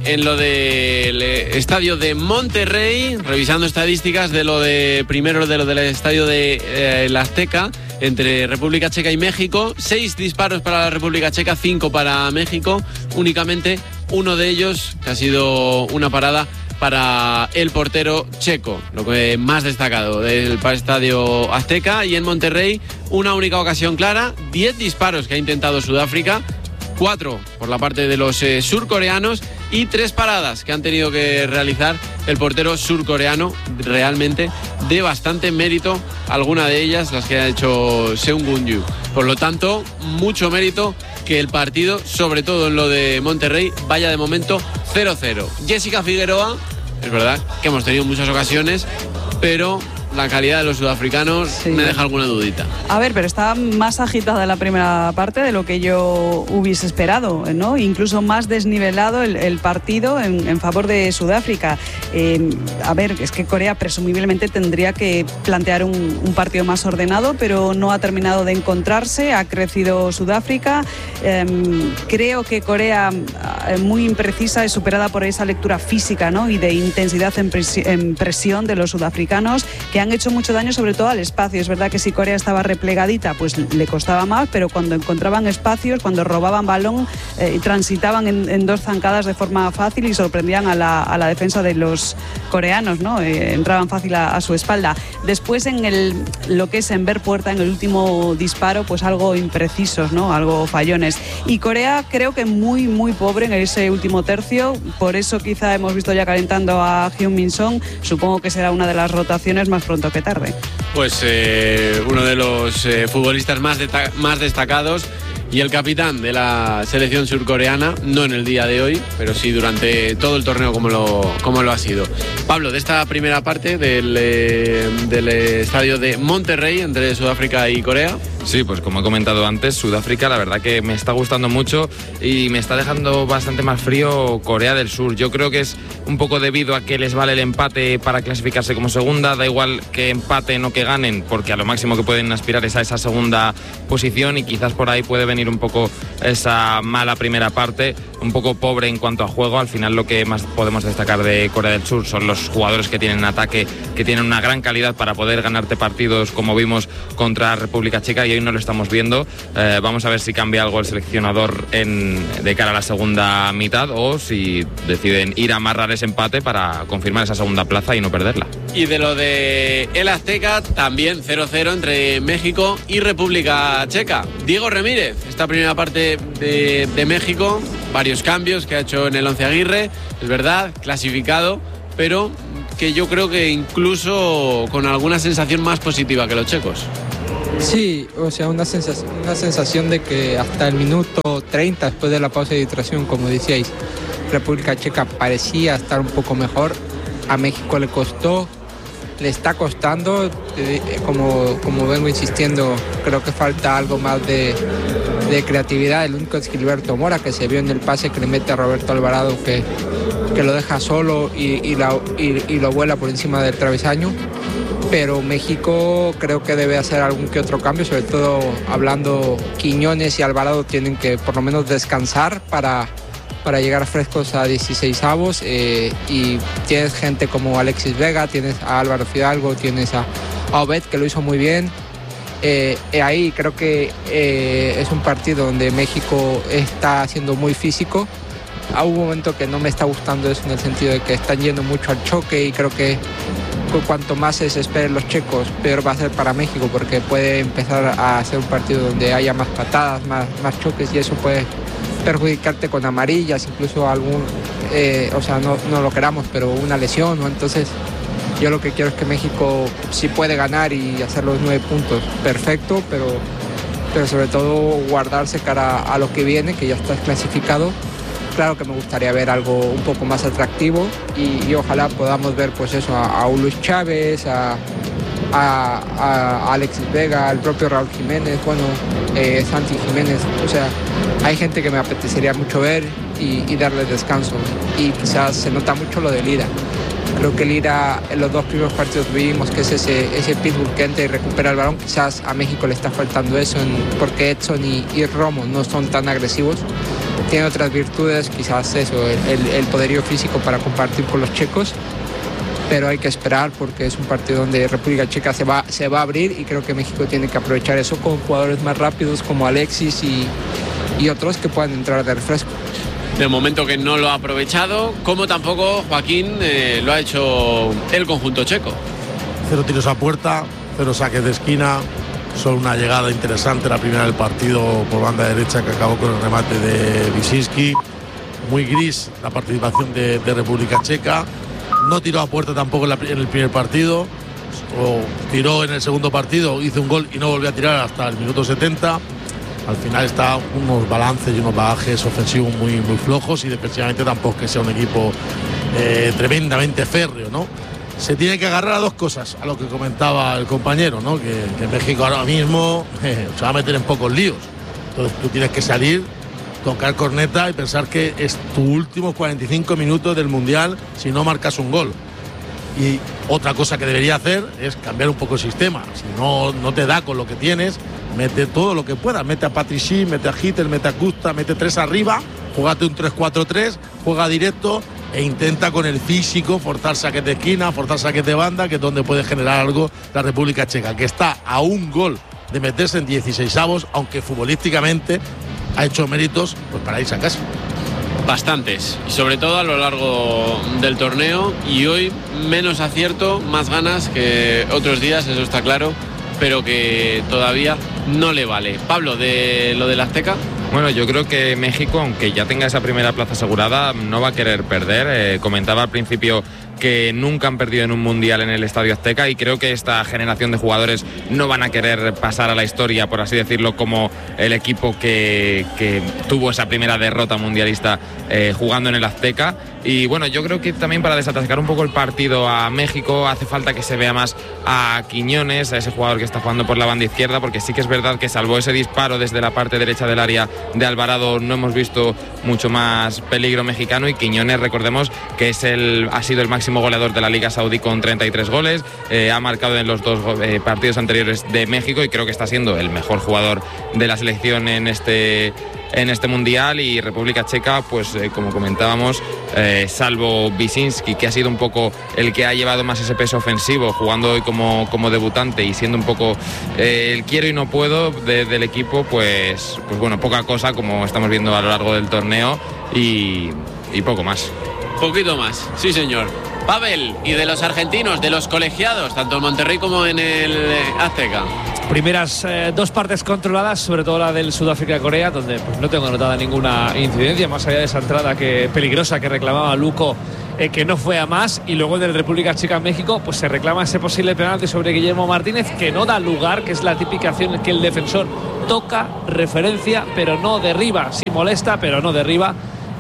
en lo del estadio de Monterrey, revisando estadísticas de lo del estadio de la Azteca, entre República Checa y México. 6 disparos para la República Checa, 5 para México, únicamente uno de ellos que ha sido una parada para el portero checo, lo que más destacado del estadio Azteca. Y en Monterrey, una única ocasión clara, 10 disparos que ha intentado Sudáfrica, 4 por la parte de los surcoreanos y 3 paradas que han tenido que realizar el portero surcoreano, realmente de bastante mérito, alguna de ellas las que ha hecho Seung-Gun Yu. Por lo tanto, mucho mérito que el partido, sobre todo en lo de Monterrey, vaya de momento 0-0. Jessica Figueroa, es verdad que hemos tenido muchas ocasiones, pero la calidad de los sudafricanos me deja alguna dudita. A ver, pero está más agitada la primera parte de lo que yo hubiese esperado, ¿no? Incluso más desnivelado el partido en favor de Sudáfrica. A ver, es que Corea presumiblemente tendría que plantear un partido más ordenado, pero no ha terminado de encontrarse. Ha crecido Sudáfrica. Creo que Corea, muy imprecisa, es superada por esa lectura física, ¿no? Y de intensidad en presión de los sudafricanos, que han hecho mucho daño sobre todo al espacio. Es verdad que si Corea estaba replegadita, pues le costaba más, pero cuando encontraban espacios, cuando robaban balón, transitaban en 2 zancadas de forma fácil y sorprendían a la defensa de los coreanos, ¿no? Entraban fácil a su espalda. Después lo que es en ver puerta, en el último disparo, pues algo imprecisos, ¿no? Algo fallones. Y Corea creo que muy, muy pobre en ese último tercio, por eso quizá hemos visto ya calentando a Heung-min Son. Supongo que será una de las rotaciones más pronto que tarde. Pues uno de los futbolistas más destacados y el capitán de la selección surcoreana, no en el día de hoy, pero sí durante todo el torneo como lo ha sido. Pablo, de esta primera parte del estadio de Monterrey entre Sudáfrica y Corea. Sí, pues como he comentado antes, Sudáfrica la verdad que me está gustando mucho y me está dejando bastante más frío Corea del Sur. Yo creo que es un poco debido a que les vale el empate para clasificarse como segunda, da igual que empaten o que ganen, porque a lo máximo que pueden aspirar es a esa segunda posición, y quizás por ahí puede venir un poco esa mala primera parte, un poco pobre en cuanto a juego. Al final lo que más podemos destacar de Corea del Sur son los jugadores que tienen ataque, que tienen una gran calidad para poder ganarte partidos, como vimos contra República Checa, y hoy no lo estamos viendo. Vamos a ver si cambia algo el seleccionador de cara a la segunda mitad, o si deciden ir a amarrar ese empate para confirmar esa segunda plaza y no perderla. Y de lo de el Azteca, también 0-0 entre México y República Checa. Diego Remírez, esta primera parte de México, varios cambios que ha hecho en el once Aguirre, es verdad, clasificado, pero que yo creo que incluso con alguna sensación más positiva que los checos. Sí, o sea, una sensación de que hasta el minuto 30 después de la pausa de distracción, como decíais, República Checa parecía estar un poco mejor. A México le costó, le está costando, como vengo insistiendo, creo que falta algo más de creatividad. El único es Gilberto Mora, que se vio en el pase que le mete a Roberto Alvarado, que lo deja solo y lo vuela por encima del travesaño. Pero México creo que debe hacer algún que otro cambio, sobre todo hablando Quiñones y Alvarado tienen que por lo menos descansar para llegar frescos a 16avos, y tienes gente como Alexis Vega, tienes a Álvaro Fidalgo, tienes a Obed, que lo hizo muy bien. Ahí creo que es un partido donde México está siendo muy físico. Hubo un momento que no me está gustando eso, en el sentido de que están yendo mucho al choque, y creo que cuanto más se desesperen los checos, peor va a ser para México, porque puede empezar a hacer un partido donde haya más patadas, más choques, y eso puede perjudicarte con amarillas, incluso algún, o sea, no lo queramos, pero una lesión, ¿no? Entonces yo lo que quiero es que México sí puede ganar y hacer los 9 puntos, perfecto, pero sobre todo guardarse cara a lo que viene, que ya está clasificado. Claro que me gustaría ver algo un poco más atractivo, y ojalá podamos ver pues eso, a Luis Chávez, a Alexis Vega, al propio Raúl Jiménez, bueno, Santi Jiménez. O sea, hay gente que me apetecería mucho ver y darle descanso. Y quizás se nota mucho lo de Lira. Creo que Lira en los 2 primeros partidos vimos que es ese pitbull que entra y recupera el balón. Quizás a México le está faltando eso, porque Edson y Romo no son tan agresivos. tiene otras virtudes, quizás eso, el poderío físico para compartir con los checos, pero hay que esperar porque es un partido donde República Checa se va a abrir y creo que México tiene que aprovechar eso con jugadores más rápidos como Alexis y otros que puedan entrar de refresco. De momento que no lo ha aprovechado, como tampoco Joaquín lo ha hecho el conjunto checo. 0 tiros a puerta, 0 saques de esquina, solo una llegada interesante, la primera del partido por banda derecha que acabó con el remate de Wyszynski. Muy gris la participación de República Checa. No tiró a puerta tampoco en el primer partido, o tiró en el segundo partido, hizo un gol y no volvió a tirar hasta el minuto 70. Al final está unos balances y unos bagajes ofensivos muy, muy flojos y defensivamente tampoco que sea un equipo tremendamente férreo, ¿no? Se tiene que agarrar a dos cosas, a lo que comentaba el compañero, ¿no? Que México ahora mismo se va a meter en pocos líos. Entonces tú tienes que salir, tocar corneta y pensar que es tu últimos 45 minutos del Mundial si no marcas un gol. Y otra cosa que debería hacer es cambiar un poco el sistema. Si no te da con lo que tienes, mete todo lo que puedas. Mete a Patrici, mete a Hitler, mete a Custa, mete 3 arriba, jugate un 3-4-3, juega directo e intenta con el físico forzar saques de esquina, forzar saques de banda, que es donde puede generar algo la República Checa, que está a un gol de meterse en 16avos, aunque futbolísticamente ha hecho méritos pues, para irse a casa. Bastantes, y sobre todo a lo largo del torneo, y hoy menos acierto, más ganas que otros días, eso está claro, pero que todavía no le vale. Pablo, de lo del Azteca. Bueno, yo creo que México, aunque ya tenga esa primera plaza asegurada, no va a querer perder. Comentaba al principio que nunca han perdido en un mundial en el Estadio Azteca y creo que esta generación de jugadores no van a querer pasar a la historia, por así decirlo, como el equipo que tuvo esa primera derrota mundialista jugando en el Azteca. Y bueno, yo creo que también para desatascar un poco el partido a México hace falta que se vea más a Quiñones, a ese jugador que está jugando por la banda izquierda, porque sí que es verdad que salvo ese disparo desde la parte derecha del área de Alvarado no hemos visto mucho más peligro mexicano, y Quiñones, recordemos que ha sido el máximo goleador de la Liga Saudí con 33 goles, ha marcado en los 2 partidos anteriores de México y creo que está siendo el mejor jugador de la selección en este mundial. Y República Checa, pues como comentábamos, salvo Wyszynski, que ha sido un poco el que ha llevado más ese peso ofensivo, jugando hoy como debutante y siendo un poco el quiero y no puedo del equipo, pues bueno, poca cosa como estamos viendo a lo largo del torneo y poco más. Poquito más, sí señor. Pavel, y de los argentinos, de los colegiados, tanto en Monterrey como en el Azteca. Primeras 2 partes controladas, sobre todo la del Sudáfrica-Corea, donde pues, no tengo anotada ninguna incidencia, más allá de esa entrada peligrosa que reclamaba Luco, que no fue a más. Y luego del República Checa-México, pues se reclama ese posible penalti sobre Guillermo Martínez, que no da lugar, que es la típica acción en que el defensor toca, referencia, pero no derriba. Sí molesta, pero no derriba.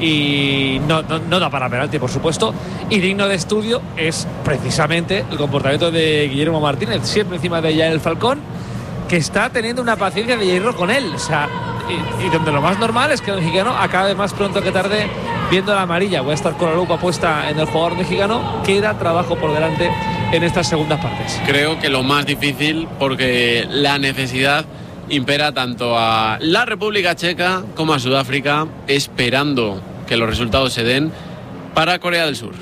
Y no da para penalti, por supuesto. Y digno de estudio es precisamente el comportamiento de Guillermo Martínez, siempre encima de Yael Falcón, que está teniendo una paciencia de hierro con él. O sea, y donde lo más normal es que el mexicano acabe más pronto que tarde viendo la amarilla. Voy a estar con la lupa puesta en el jugador mexicano. Queda trabajo por delante en estas segundas partes. Creo que lo más difícil, porque la necesidad impera tanto a la República Checa como a Sudáfrica, esperando que los resultados se den para Corea del Sur.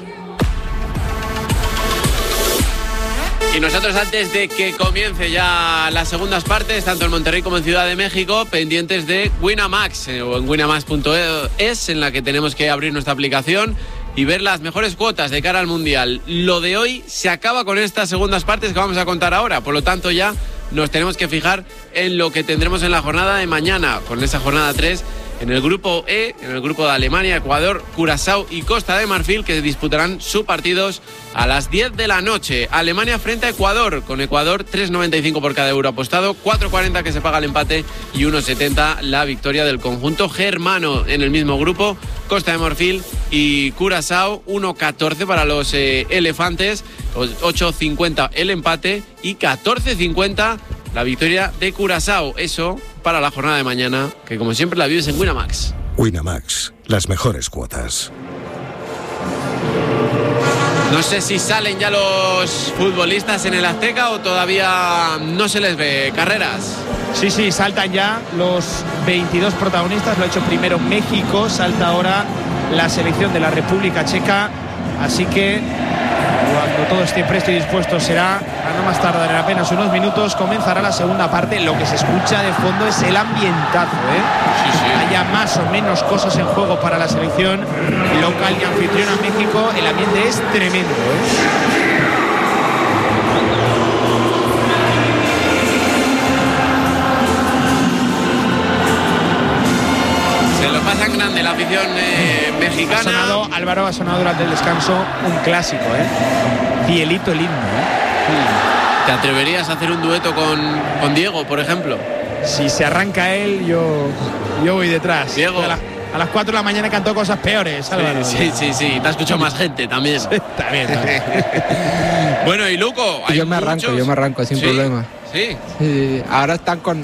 Y nosotros, antes de que comience ya las segundas partes, tanto en Monterrey como en Ciudad de México, pendientes de Winamax o en winamax.es, en la que tenemos que abrir nuestra aplicación y ver las mejores cuotas de cara al Mundial. Lo de hoy se acaba con estas segundas partes que vamos a contar ahora, por lo tanto ya nos tenemos que fijar en lo que tendremos en la jornada de mañana, con esa jornada 3, en el grupo E, en el grupo de Alemania, Ecuador, Curazao y Costa de Marfil, que disputarán sus partidos a las 10 de la noche. Alemania frente a Ecuador, con Ecuador 3,95 por cada euro apostado, 4,40 que se paga el empate y 1,70 la victoria del conjunto germano. En el mismo grupo, Costa de Marfil y Curazao, 1,14 para los elefantes, 8,50 el empate y 14,50 la victoria de Curazao. Eso para la jornada de mañana, que como siempre la vives en Winamax. Winamax, las mejores cuotas. No sé si salen ya los futbolistas en el Azteca o todavía no se les ve. Carreras. Sí, saltan ya los 22 protagonistas. Lo ha hecho primero México, salta ahora la selección de la República Checa. Así que cuando todo esté presto y dispuesto será, a no más tardar en apenas unos minutos, comenzará la segunda parte. Lo que se escucha de fondo es el ambientazo, ¿eh? Haya más o menos cosas en juego para la selección local y anfitriona México. El ambiente es tremendo, ¿eh? Pasa grande la afición mexicana. Álvaro ha sonado durante el descanso un clásico, Cielito lindo, ¿Te atreverías a hacer un dueto con Diego, por ejemplo? Si se arranca él, yo voy detrás. Diego. A las 4 de la mañana cantó cosas peores, Álvaro. Sí. Te ha escuchado más gente también. También. Bueno, y Luco, yo me arranco sin problema. Sí. Ahora están con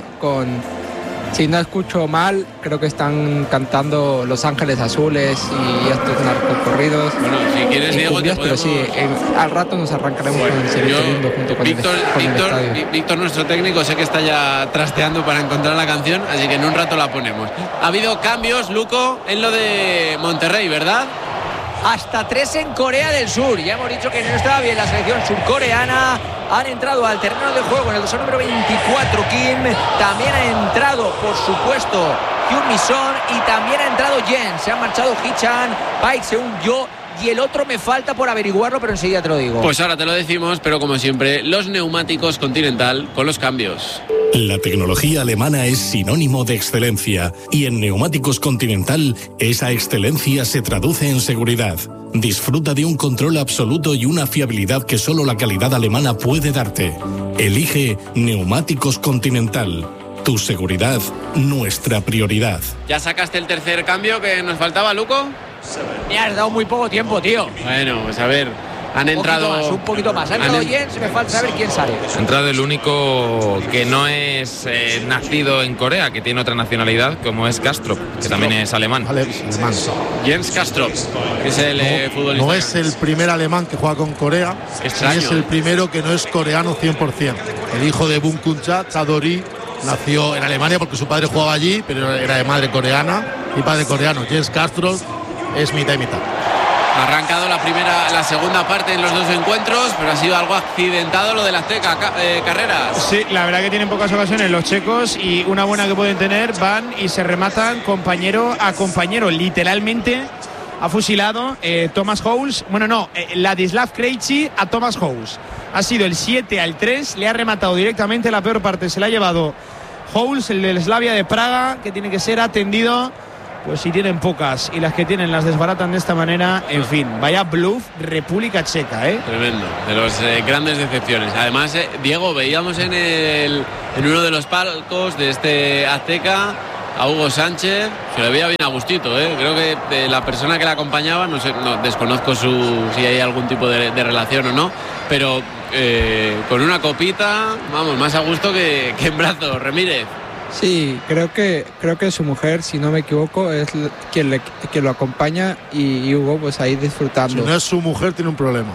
si no escucho mal, creo que están cantando Los Ángeles Azules y estos narcocorridos. Bueno, si quieres, Diego, cumbias, te podemos... pero sí, al rato nos arrancaremos con el Cielito lindo junto con Víctor, nuestro técnico, sé que está ya trasteando para encontrar la canción, así que en un rato la ponemos. Ha habido cambios, Luco, en lo de Monterrey, ¿verdad? Hasta 3 en Corea del Sur. Ya hemos dicho que no estaba bien la selección surcoreana. Han entrado al terreno de juego en el dorsal número 24 Kim. También ha entrado, por supuesto, Hyun Mi-son. Y también ha entrado Jen. Se han marchado Hee-chan, Paik Seung-yo. Y el otro me falta por averiguarlo, pero enseguida te lo digo. Pues ahora te lo decimos, pero como siempre, los neumáticos Continental con los cambios. La tecnología alemana es sinónimo de excelencia y en Neumáticos Continental esa excelencia se traduce en seguridad. Disfruta de un control absoluto y una fiabilidad que solo la calidad alemana puede darte. Elige Neumáticos Continental. Tu seguridad, nuestra prioridad. ¿Ya sacaste el tercer cambio que nos faltaba, Luco? Me has dado muy poco tiempo, tío. Bueno, pues a ver, han entrado... Un poquito más. Ha entrado Jens, me falta saber quién sale. Ha entrado el único que no es nacido en Corea, que tiene otra nacionalidad, como es Kastrop, que también es alemán. Jens Kastrop, que es el futbolista. No es el primer alemán que juega con Corea, extraño, es el primero que no es coreano 100%. El hijo de Bum Kun-cha, Chadori, nació en Alemania porque su padre jugaba allí, pero era de madre coreana y padre coreano. Jens Kastrop es mitad y mitad. Ha arrancado la segunda parte en los dos encuentros, pero ha sido algo accidentado lo de la Azteca, Carreras. Sí, la verdad que tienen pocas ocasiones los checos y una buena que pueden tener, van y se rematan compañero a compañero. Literalmente ha fusilado Thomas House, Ladislav Krejci a Thomas House. Ha sido el 7-3, le ha rematado directamente, la peor parte se la ha llevado House, el del Slavia de Praga, que tiene que ser atendido. Pues si tienen pocas y las que tienen las desbaratan de esta manera, en fin, vaya bluff República Checa, Tremendo, de las grandes decepciones. Además, Diego, veíamos en uno de los palcos de este Azteca a Hugo Sánchez, se le veía bien a gustito, Creo que la persona que la acompañaba, no sé, desconozco si hay algún tipo de relación o no, pero con una copita, vamos, más a gusto que en brazos, Remírez. Sí, creo que su mujer, si no me equivoco, es quien lo acompaña y Hugo pues ahí disfrutando. Si no es su mujer, tiene un problema.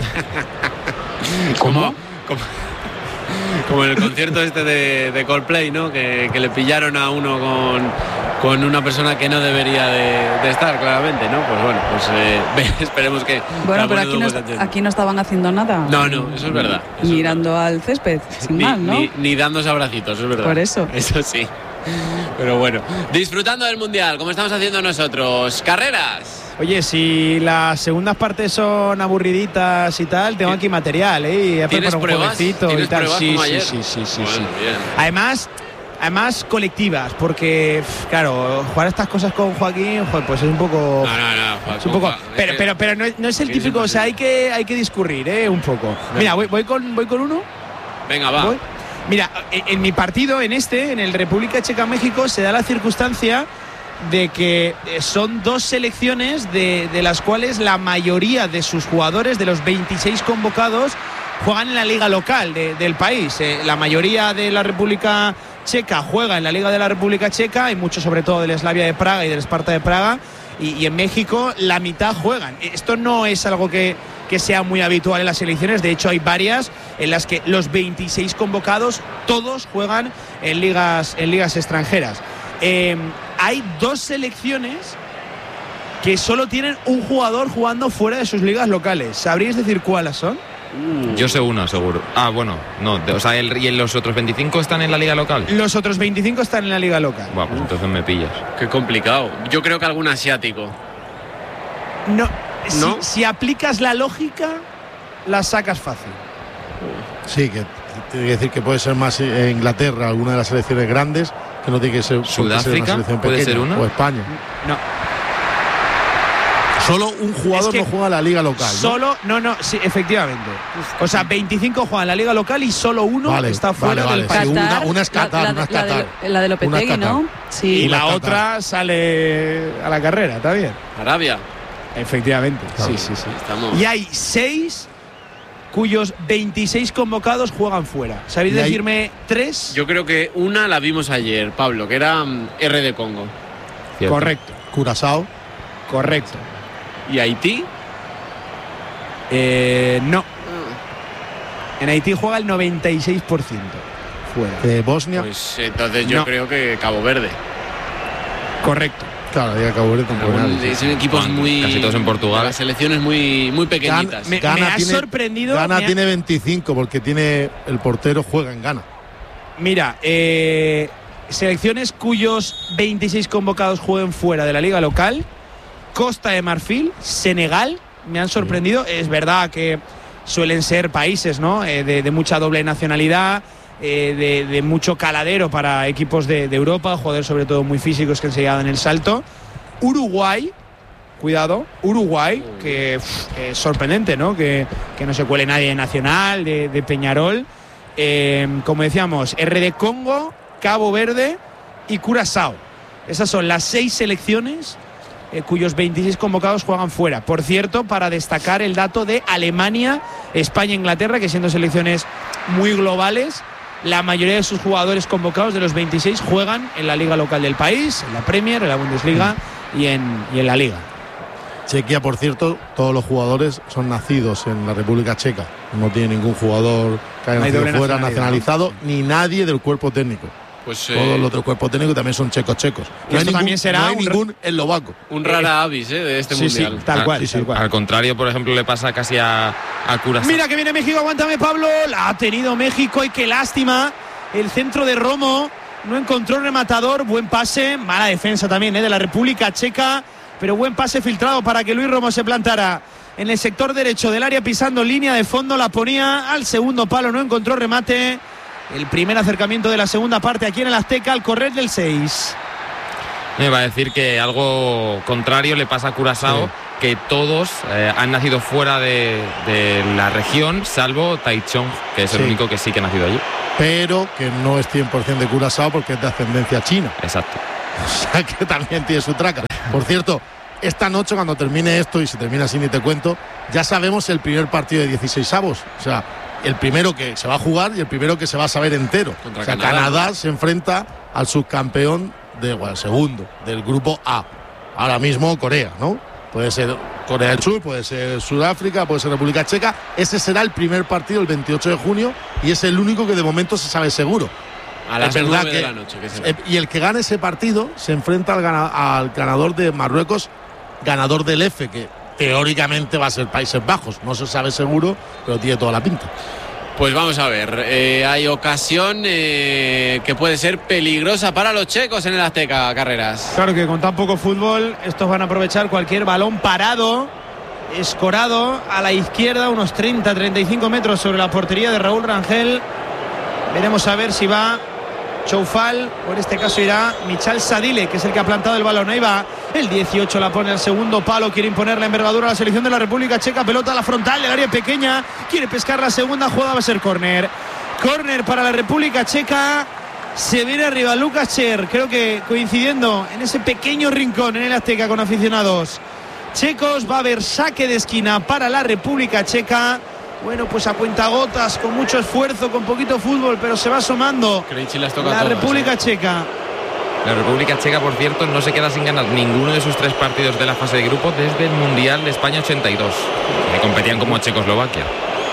¿Cómo? Como en el concierto este de Coldplay, ¿no? Que le pillaron a uno con una persona que no debería de estar, claramente, ¿no? Pues bueno, esperemos que... Bueno, pero aquí no estaban haciendo nada. No, eso es verdad. Mirando al césped, sin mal, ¿no? Ni dándose abracitos, es verdad. Por eso. Eso sí. Pero bueno, disfrutando del Mundial, como estamos haciendo nosotros. Carreras. Oye, si las segundas partes son aburriditas y tal, tengo aquí material, y ¿Tienes pruebas? ¿Tienes y tal. Pruebas como ayer? Sí. Bueno, Además colectivas, porque claro, jugar estas cosas con Joaquín, pues es un poco... No, es un poco, pero no es el típico, o sea, hay que discurrir, un poco. Mira, voy con uno. Venga, va. ¿Voy? Mira, en mi partido, en el República Checa-México, se da la circunstancia de que son dos selecciones de las cuales la mayoría de sus jugadores, de los 26 convocados, juegan en la liga local del país. La mayoría de la República Checa juega en la liga de la República Checa, hay muchos sobre todo del Slavia de Praga y del Sparta de Praga, y en México la mitad juegan. Esto no es algo que sea muy habitual en las selecciones. De hecho, hay varias en las que los 26 convocados todos juegan en ligas extranjeras. Hay 2 selecciones que solo tienen un jugador jugando fuera de sus ligas locales. ¿Sabríais decir cuáles son? Yo sé una, seguro. No. O sea, ¿y los otros 25 están en la liga local? Los otros 25 están en la liga local. Bueno, pues entonces me pillas. Qué complicado. Yo creo que algún asiático. No. Si aplicas la lógica, la sacas fácil. Sí, que tiene que decir que puede ser más Inglaterra, alguna de las selecciones grandes, que no tiene que ser Sudáfrica, una selección ¿puede pequeña, ser una? o España. No. Solo un jugador no juega en la liga local, ¿no? Sí, efectivamente. O sea, 25 juegan en la liga local y solo uno está fuera del país. Sí, una es Qatar, una es Qatar. La de Lopetegui, ¿no? Sí. Y la otra sale a la carrera, está bien. Arabia. Efectivamente, sí. Estamos. Y hay 6 cuyos 26 convocados juegan fuera. ¿Sabéis decirme 3? Yo creo que una la vimos ayer, Pablo, que era RD Congo. Cierto. Correcto. Curazao. Correcto. ¿Y Haití? No. En Haití juega el 96% fuera. De Bosnia. Pues entonces yo creo que Cabo Verde. Correcto. Claro, de Cabo Verde tampoco. Son equipos muy. Casi todos en Portugal. Las selecciones muy pequeñitas. Me ha sorprendido. Ghana tiene 25 porque tiene el portero juega en Ghana. Mira, selecciones cuyos 26 convocados jueguen fuera de la liga local: Costa de Marfil, Senegal. Me han sorprendido. Es verdad que suelen ser países, ¿no? De mucha doble nacionalidad. De mucho caladero para equipos de Europa, jugadores sobre todo muy físicos que han llegado en el salto. Uruguay, cuidado, Uruguay, que es sorprendente, ¿no? Que no se cuele nadie de Nacional, de Peñarol. Como decíamos, RD Congo, Cabo Verde y Curazao. Esas son las 6 selecciones cuyos 26 convocados juegan fuera. Por cierto, para destacar el dato de Alemania, España e Inglaterra, que siendo selecciones muy globales, la mayoría de sus jugadores convocados de los 26 juegan en la liga local del país, en la Premier, en la Bundesliga y en la Liga. Chequia, por cierto, todos los jugadores son nacidos en la República Checa. No tiene ningún jugador que haya nacido fuera nacionalizado, ¿no? Ni nadie del cuerpo técnico. Pues, todos los otros cuerpos técnicos también son checos. No hay también será no hay ningún eslovaco. Un rara avis de este mundial. Sí, tal cual. Al contrario, por ejemplo, le pasa casi a Curazao. Mira que viene México, aguántame, Pablo. La ha tenido México y qué lástima. El centro de Romo no encontró rematador. Buen pase, mala defensa también de la República Checa, pero buen pase filtrado para que Luis Romo se plantara en el sector derecho del área, pisando línea de fondo, la ponía al segundo palo, no encontró remate. El primer acercamiento de la segunda parte aquí en el Azteca al correr del 6. Me va a decir que algo contrario le pasa a Curazao, que todos han nacido fuera de la región, salvo Taichung, que es el único que sí que ha nacido allí. Pero que no es 100% de Curazao porque es de ascendencia china. Exacto. O sea que también tiene su traca. Por cierto, esta noche cuando termine esto, y si termina así ni te cuento, ya sabemos el primer partido de 16avos. O sea, el primero que se va a jugar y el primero que se va a saber entero. Contra o sea, Canadá se enfrenta al subcampeón segundo del grupo A. Ahora mismo Corea, ¿no? Puede ser Corea del Sur, puede ser Sudáfrica, puede ser República Checa. Ese será el primer partido el 28 de junio y es el único que de momento se sabe seguro. A las 9 de la noche. Y el que gane ese partido se enfrenta al ganador de Marruecos, ganador del F, que teóricamente va a ser Países Bajos. No se sabe seguro, pero tiene toda la pinta. Pues vamos a ver, hay ocasión que puede ser peligrosa para los checos en el Azteca, Carreras. Claro que con tan poco fútbol, estos van a aprovechar cualquier balón parado, escorado a la izquierda, unos 30-35 metros sobre la portería de Raúl Rangel. Veremos a ver si va Choufal, o en este caso irá Michal Sadile, que es el que ha plantado el balón. Ahí va el 18, la pone al segundo palo, quiere imponer la envergadura a la selección de la República Checa, pelota a la frontal del área pequeña, quiere pescar la segunda jugada, va a ser córner para la República Checa. Se viene arriba Lucas Cher, creo que coincidiendo en ese pequeño rincón en el Azteca con aficionados checos. Va a haber saque de esquina para la República Checa. Bueno, pues a cuentagotas, con mucho esfuerzo, con poquito fútbol, pero se va asomando la República Checa. La República Checa, por cierto, no se queda sin ganar ninguno de sus 3 partidos de la fase de grupo desde el Mundial de España 82, que competían como Checoslovaquia.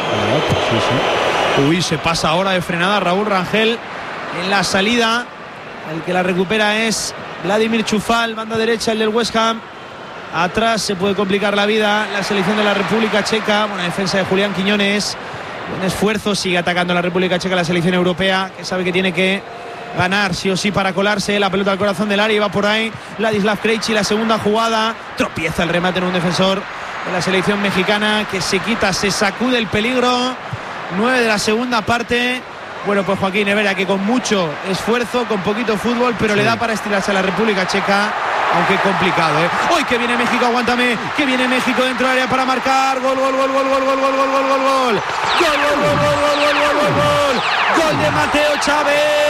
Sí. Uy, se pasa ahora de frenada Raúl Rangel en la salida. El que la recupera es Vladimir Čufal, banda derecha, el del West Ham. Atrás se puede complicar la vida la selección de la República Checa. Buena defensa de Julián Quiñones. Buen esfuerzo, sigue atacando la República Checa, la selección europea, que sabe que tiene que ganar sí o sí para colarse. La pelota al corazón del área y va por ahí Ladislav Krejci, la segunda jugada. Tropieza el remate en un defensor de la selección mexicana, que se quita, se sacude el peligro. 9 de la segunda parte. Bueno, pues Joaquín Herrera, que con mucho esfuerzo, con poquito fútbol, pero le da para estirarse a la República Checa, aunque complicado, ¿eh? ¡Uy, que viene México! Aguántame, que viene México dentro del área para marcar. Gol, gol, gol, gol, gol, gol, gol, gol, gol, gol, gol, gol. Gol, gol, gol, gol, gol, gol, gol, gol, gol. Gol de Mateo Chávez.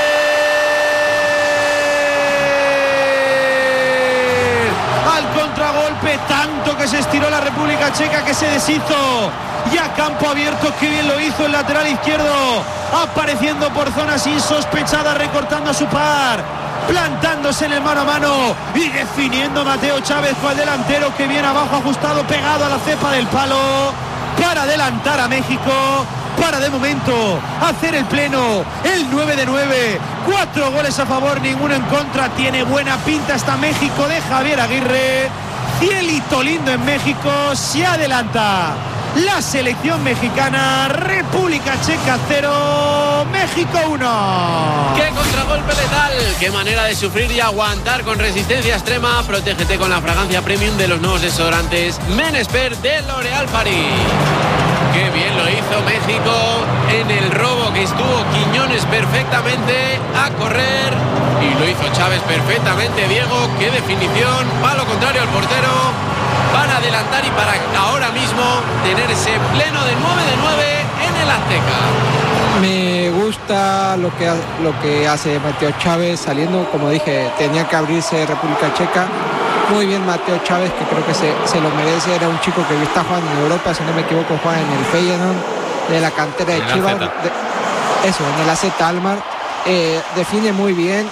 Al contragolpe, tanto que se estiró la República Checa que se deshizo. Y a campo abierto, qué bien lo hizo el lateral izquierdo, apareciendo por zonas insospechadas, recortando a su par, plantándose en el mano a mano y definiendo Mateo Chávez con el delantero, que viene abajo ajustado, pegado a la cepa del palo, para adelantar a México, para de momento hacer el pleno, el 9 de 9, 4 goles a favor, ninguno en contra. Tiene buena pinta hasta México de Javier Aguirre. Cielito lindo en México, se adelanta la selección mexicana. República Checa 0, México 1. ¡Qué contragolpe letal! ¡Qué manera de sufrir y aguantar con resistencia extrema! Protégete con la fragancia premium de los nuevos desodorantes Men Expert de L'Oréal Paris. ¡Qué bien lo hizo México en el robo, que estuvo Quiñones perfectamente a correr! Y lo hizo Chávez perfectamente, Diego. ¡Qué definición! Palo contrario al portero para adelantar y para ahora mismo tener ese pleno de 9 de 9 en el Azteca. Me gusta lo que hace Mateo Chávez saliendo. Como dije, tenía que abrirse República Checa. Muy bien Mateo Chávez, que creo que se lo merece. Era un chico que está jugando en Europa, si no me equivoco, juega en el Feyenoord de la cantera de Chivas. En el AZ Almar. Define muy bien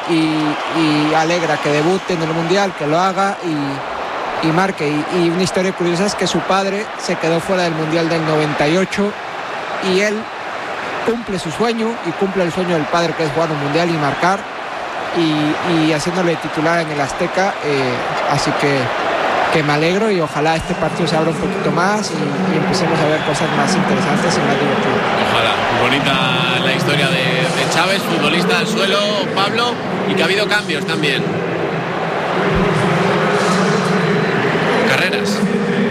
y alegra que debute en el Mundial, que lo haga y marque. Y una historia curiosa es que su padre se quedó fuera del Mundial del 98 y él cumple su sueño y cumple el sueño del padre, que es jugar un Mundial y marcar, y haciéndole titular en el Azteca. Así que me alegro y ojalá este partido se abra un poquito más y empecemos a ver cosas más interesantes y más divertidas. Ojalá. Bonita la historia de Chávez, futbolista al suelo, Pablo, y que ha habido cambios también. Carreras.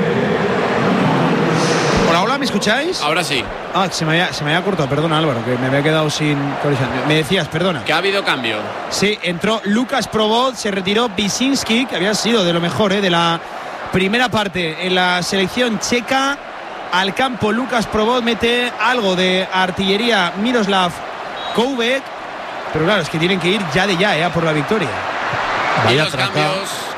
Hola, ¿me escucháis? Ahora sí. Se me había cortado, perdona Álvaro, que me había quedado sin conexión. Me decías, perdona. Que ha habido cambio. Sí, entró Lucas Probot, se retiró Wyszynski, que había sido de lo mejor de la primera parte en la selección checa. Al campo Lucas Probot, mete algo de artillería Miroslav Koubek, pero claro, es que tienen que ir ya por la victoria. Y los cambios